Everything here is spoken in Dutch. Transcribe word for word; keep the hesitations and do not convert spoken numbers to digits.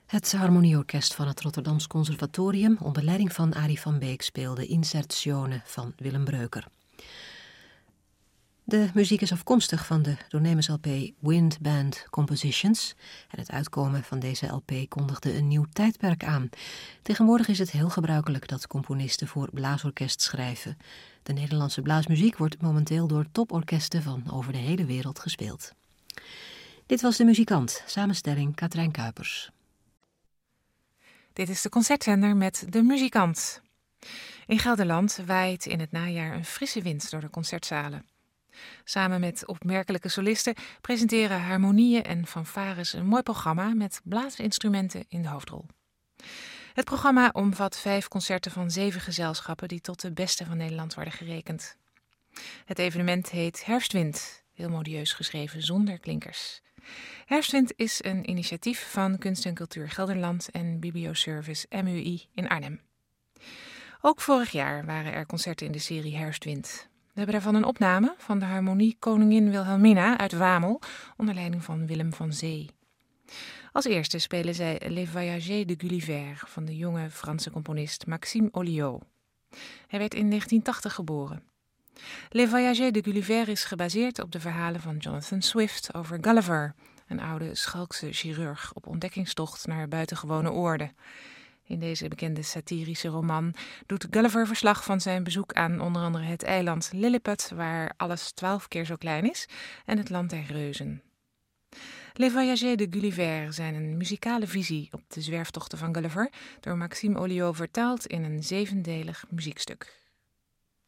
Het harmonieorkest van het Rotterdams Conservatorium onder leiding van Arie van Beek speelde Insertione van Willem Breuker. De muziek is afkomstig van de doornemens L P Wind Band Compositions en het uitkomen van deze L P kondigde een nieuw tijdperk aan. Tegenwoordig is het heel gebruikelijk dat componisten voor blaasorkest schrijven. De Nederlandse blaasmuziek wordt momenteel door toporkesten van over de hele wereld gespeeld. Dit was De Muzikant, samenstelling Katrijn Kuipers. Dit is de concertzender met De Muzikant. In Gelderland waait in het najaar een frisse wind door de concertzalen. Samen met opmerkelijke solisten presenteren harmonieën en fanfares een mooi programma met blaasinstrumenten in de hoofdrol. Het programma omvat vijf concerten van zeven gezelschappen die tot de beste van Nederland worden gerekend. Het evenement heet Herfstwind, heel modieus geschreven zonder klinkers. Herfstwind is een initiatief van Kunst en Cultuur Gelderland en Biblioservice M U I in Arnhem. Ook vorig jaar waren er concerten in de serie Herfstwind. We hebben daarvan een opname van de harmonie Koningin Wilhelmina uit Wamel onder leiding van Willem van Zee. Als eerste spelen zij Les Voyagers de Gulliver van de jonge Franse componist Maxime Oliot. Hij werd in negentien tachtig geboren. Les Voyagers de Gulliver is gebaseerd op de verhalen van Jonathan Swift over Gulliver, een oude schalkse chirurg op ontdekkingstocht naar buitengewone oorden. In deze bekende satirische roman doet Gulliver verslag van zijn bezoek aan onder andere het eiland Lilliput, waar alles twaalf keer zo klein is, en het land der reuzen. Les Voyagers de Gulliver zijn een muzikale visie op de zwerftochten van Gulliver, door Maxime Oliot vertaald in een zevendelig muziekstuk.